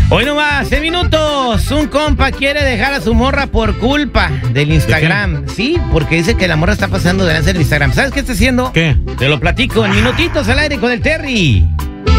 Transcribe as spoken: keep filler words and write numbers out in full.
Hoy nomás, en minutos, un compa quiere dejar a su morra por culpa del Instagram. Sí, porque dice que la morra está pasando delante del Instagram. ¿Sabes qué está haciendo? ¿Qué? Te lo platico en minutitos al aire con el Terry.